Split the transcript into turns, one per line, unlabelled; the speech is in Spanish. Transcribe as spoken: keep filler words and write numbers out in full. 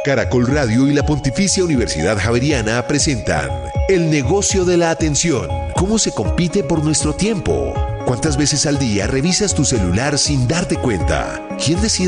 Caracol Radio y la Pontificia Universidad Javeriana presentan El negocio de la atención. ¿Cómo se compite por nuestro tiempo? ¿Cuántas veces al día revisas tu celular sin darte cuenta? ¿Quién decide